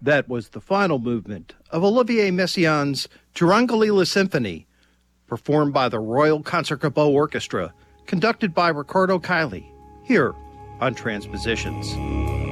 That was the final movement of Olivier Messiaen's Turangalila Symphony, performed by the Royal Concertgebouw Orchestra, conducted by Ricardo Kiley, here on Transpositions.